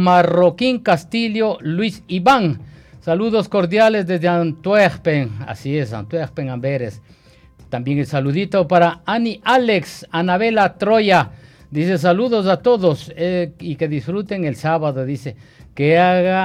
Marroquín Castillo Luis Iván. Saludos cordiales desde Antwerpen. Así es, Antwerpen, Amberes. También el saludito para Ani Alex, Anabela Troya. Dice saludos a todos y que disfruten el sábado. Dice que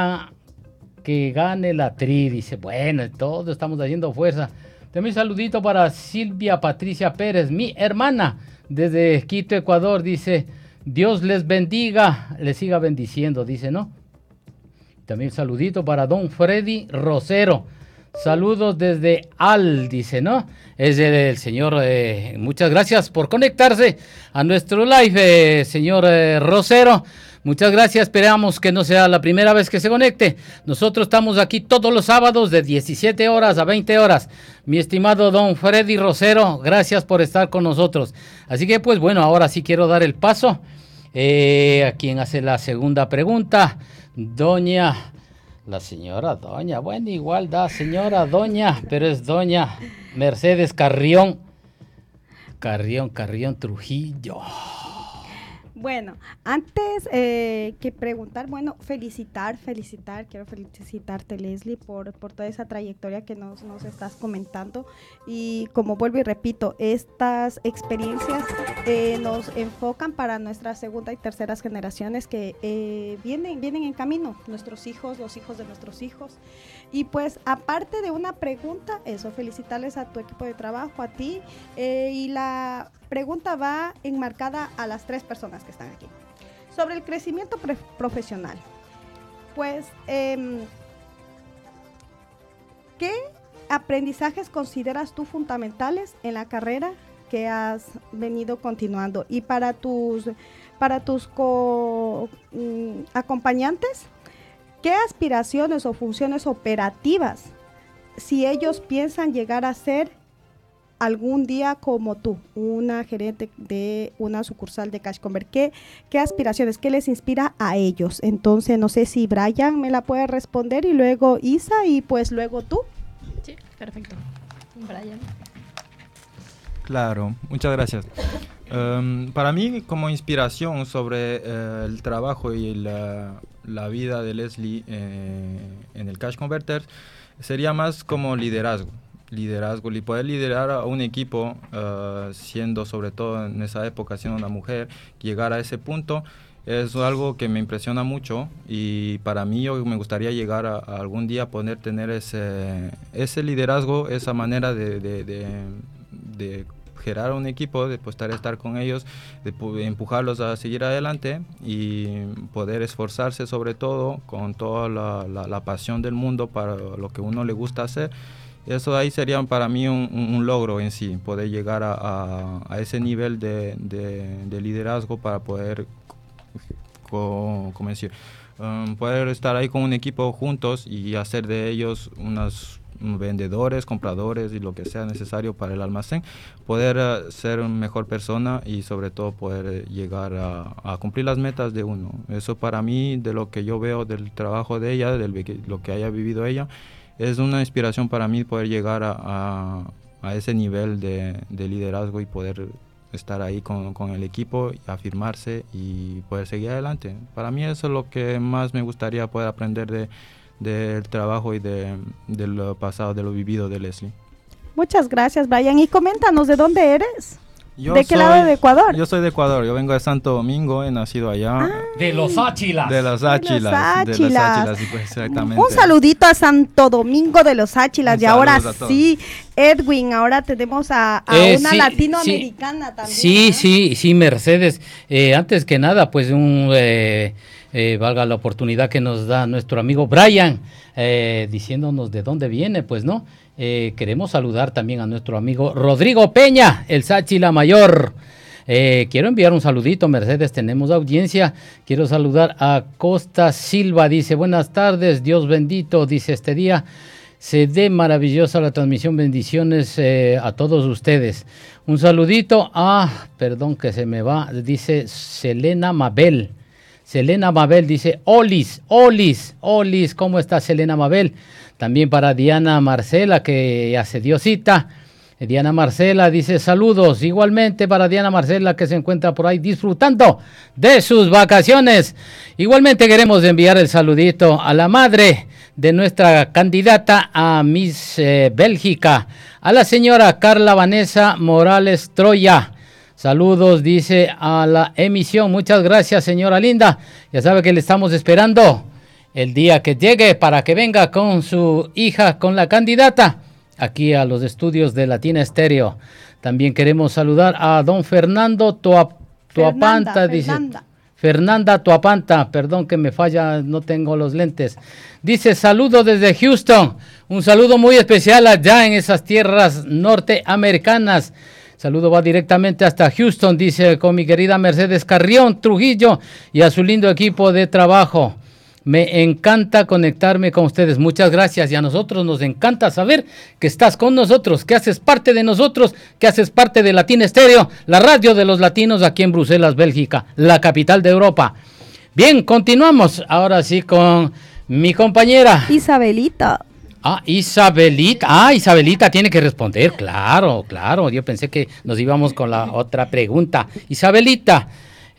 gane la Tri. Dice, bueno, todos estamos haciendo fuerza. También saludito para Silvia Patricia Pérez, mi hermana, desde Quito, Ecuador. Dice, Dios les bendiga, les siga bendiciendo, dice, ¿no? También saludito para don Freddy Rosero. Saludos desde dice, ¿no? Es el señor, muchas gracias por conectarse a nuestro live, señor Rosero. Muchas gracias, esperamos que no sea la primera vez que se conecte. Nosotros estamos aquí todos los sábados de 17 horas a 20 horas. Mi estimado don Freddy Rosero, gracias por estar con nosotros. Así que pues bueno, ahora sí quiero dar el paso a quien hace la segunda pregunta. La señora doña, bueno, igual da señora doña, pero es doña Mercedes Carrión Trujillo. Bueno, antes que preguntar, bueno, quiero felicitarte, Leslie, por toda esa trayectoria que nos estás comentando. Y como vuelvo y repito, estas experiencias nos enfocan para nuestras segunda y terceras generaciones que vienen en camino, nuestros hijos, los hijos de nuestros hijos. Y pues, aparte de una pregunta, felicitarles a tu equipo de trabajo, a ti, y la pregunta va enmarcada a las tres personas que están aquí. Sobre el crecimiento profesional. Pues, ¿qué aprendizajes consideras tú fundamentales en la carrera que has venido continuando? Y para tus acompañantes, ¿qué aspiraciones o funciones operativas, si ellos piensan llegar a ser algún día como tú, una gerente de una sucursal de Cash Convert? ¿Qué aspiraciones, qué les inspira a ellos? Entonces, no sé si Brian me la puede responder y luego Isa y pues luego tú. Sí, perfecto. Brian. Claro, muchas gracias. Para mí, como inspiración sobre el trabajo y la vida de Leslie en el Cash Converter, sería más como liderazgo, y poder liderar a un equipo, siendo sobre todo en esa época, siendo una mujer, llegar a ese punto, es algo que me impresiona mucho. Y para mí, yo me gustaría llegar a algún día poder tener ese liderazgo, esa manera de generar un equipo, de estar con ellos, de empujarlos a seguir adelante y poder esforzarse sobre todo con toda la pasión del mundo para lo que uno le gusta hacer. Eso ahí sería para mí un logro en sí, poder llegar a ese nivel de liderazgo para poder, poder estar ahí con un equipo juntos y hacer de ellos unos vendedores, compradores y lo que sea necesario para el almacén, poder ser una mejor persona y sobre todo poder llegar a cumplir las metas de uno. Eso para mí, de lo que yo veo del trabajo de ella, de lo que haya vivido ella, es una inspiración para mí poder llegar a ese nivel de liderazgo y poder estar ahí con el equipo, afirmarse y poder seguir adelante. Para mí eso es lo que más me gustaría poder aprender del trabajo y de lo pasado, de lo vivido de Leslie. Muchas gracias, Brian. Y coméntanos, ¿de dónde eres? ¿De qué lado de Ecuador? Yo soy de Ecuador, yo vengo de Santo Domingo, he nacido allá. De los Áchilas. De los Áchilas, pues, exactamente. Un saludito a Santo Domingo de los Áchilas. Y ahora sí, Edwin, ahora tenemos a una latinoamericana también. Sí, Mercedes. Antes que nada, pues valga la oportunidad que nos da nuestro amigo Brian, diciéndonos de dónde viene, pues, ¿no? Queremos saludar también a nuestro amigo Rodrigo Peña, el Sáchila Mayor. Quiero enviar un saludito, Mercedes, tenemos audiencia. Quiero saludar a Costa Silva, dice, buenas tardes, Dios bendito, dice, este día se dé maravillosa la transmisión, bendiciones a todos ustedes. Un saludito perdón que se me va, dice Selena Mabel. Selena Mabel dice, Olis, ¿cómo está Selena Mabel? También para Diana Marcela, que ya se dio cita. Diana Marcela dice saludos, igualmente para Diana Marcela que se encuentra por ahí disfrutando de sus vacaciones. Igualmente queremos enviar el saludito a la madre de nuestra candidata a Miss Bélgica, a la señora Carla Vanessa Morales Troya. Saludos, dice, a la emisión. Muchas gracias, señora linda. Ya sabe que le estamos esperando el día que llegue para que venga con su hija, con la candidata, aquí a los estudios de Latina Estéreo. También queremos saludar a don Fernando Tuapanta, dice. Fernanda Tuapanta, perdón que me falla, no tengo los lentes. Dice, saludos desde Houston. Un saludo muy especial allá en esas tierras norteamericanas. Saludo va directamente hasta Houston, dice, con mi querida Mercedes Carrión Trujillo y a su lindo equipo de trabajo. Me encanta conectarme con ustedes. Muchas gracias. Y a nosotros nos encanta saber que estás con nosotros, que haces parte de nosotros, que haces parte de Latina Estéreo, la radio de los latinos aquí en Bruselas, Bélgica, la capital de Europa. Bien, continuamos ahora sí con mi compañera Isabelita. Isabelita tiene que responder. Claro. Yo pensé que nos íbamos con la otra pregunta. Isabelita,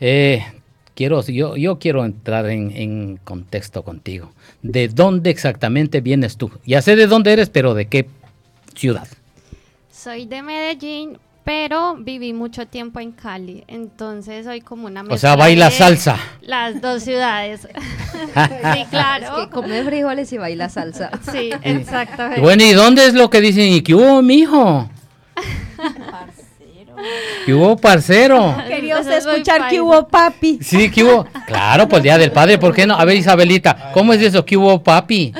yo quiero entrar en contexto contigo. ¿De dónde exactamente vienes tú? Ya sé de dónde eres, pero ¿de qué ciudad? Soy de Medellín, pero viví mucho tiempo en Cali, entonces soy como una mezcla. O sea, baila salsa. Las dos ciudades. Sí, claro. Es que come frijoles y baila salsa. Sí, exactamente. Bueno, ¿y dónde es lo que dicen? ¿Y qué hubo, mijo? ¿Qué hubo, parcero? Quería usted escuchar que hubo papi. Sí, ¿qué hubo? Claro, pues Día del Padre, ¿por qué no? A ver, Isabelita, ¿cómo es eso? ¿Qué hubo, papi?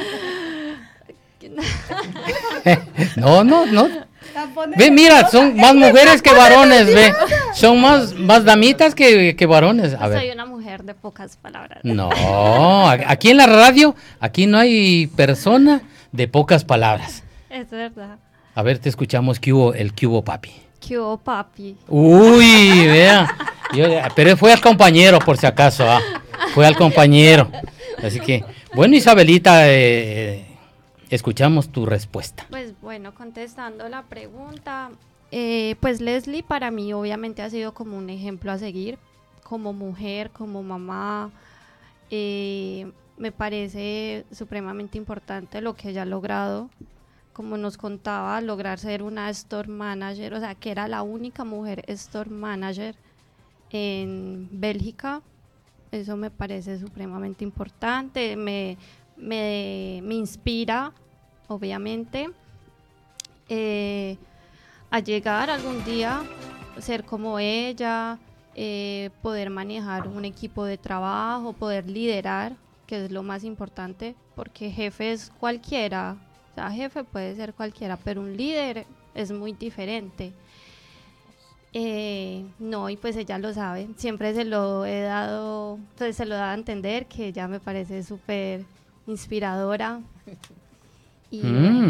No. Ve, mira, son más mujeres que varones, ve. Son más damitas que varones. A ver. Soy una mujer de pocas palabras. No, aquí en la radio, aquí no hay persona de pocas palabras. Es verdad. A ver, te escuchamos, ¿qué hubo? El ¿qué hubo, papi? ¿Qué hubo, papi? Uy, vea. Pero fue al compañero, por si acaso. Fue al compañero. Así que, bueno, Isabelita, escuchamos tu respuesta. Pues bueno, contestando la pregunta, pues Leslie para mí obviamente ha sido como un ejemplo a seguir, como mujer, como mamá. Me parece supremamente importante lo que ella ha logrado. Como nos contaba, lograr ser una store manager, o sea, que era la única mujer store manager en Bélgica. Eso me parece supremamente importante, me inspira, obviamente, a llegar algún día, ser como ella, poder manejar un equipo de trabajo, poder liderar, que es lo más importante, porque jefe es cualquiera. O sea, jefe puede ser cualquiera, pero un líder es muy diferente. No, y pues ella lo sabe. Siempre se lo he dado, entonces se lo da a entender que ella me parece súper inspiradora. Y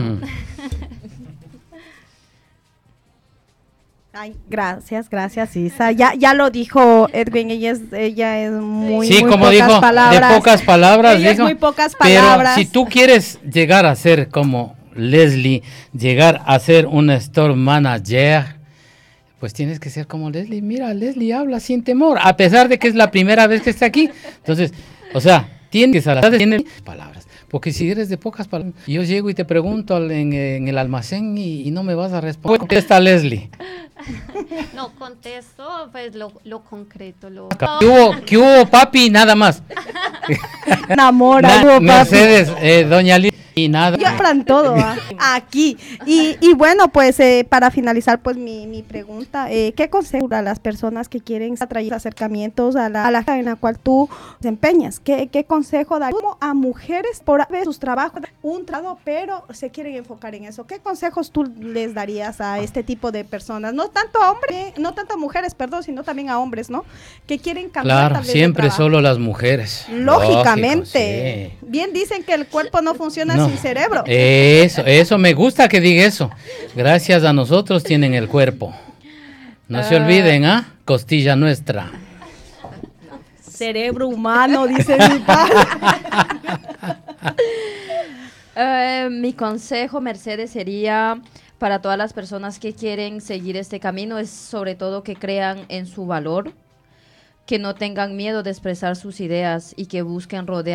Ay, gracias, Isa. Ya lo dijo Edwin, ella es muy, sí, muy como pocas dijo, palabras. de pocas palabras. Ella dijo, es muy pocas palabras. Pero si tú quieres llegar a ser como Leslie, llegar a ser una store manager, pues tienes que ser como Leslie. Mira, Leslie habla sin temor, a pesar de que es la primera vez que está aquí. Entonces, o sea, tienes que tener palabras. Porque si eres de pocas palabras, yo llego y te pregunto en el almacén y no me vas a responder. ¿Dónde está Leslie? no contesto, pues lo concreto. ¿Qué hubo, papi? Nada más. Enamora, Mercedes, doña Liz, y nada. Ya plan todo aquí. Y bueno, pues para finalizar, pues mi pregunta, ¿qué consejo a las personas que quieren atraer acercamientos a la en la cual tú desempeñas? ¿Qué consejo darías a mujeres por ver sus trabajos, un trabajo, pero se quieren enfocar en eso? ¿Qué consejos tú les darías a este tipo de personas? No tanto a hombres, no tanto a mujeres, perdón, sino también a hombres, ¿no? Que quieren cambiar. Claro, siempre solo las mujeres. Lógicamente. Sí. Bien dicen que el cuerpo no funciona sin cerebro. Eso, me gusta que diga eso. Gracias a nosotros tienen el cuerpo. No se olviden, costilla nuestra. Cerebro humano, dice mi padre. Mi consejo, Mercedes, sería para todas las personas que quieren seguir este camino es sobre todo que crean en su valor, que no tengan miedo de expresar sus ideas y que busquen rodear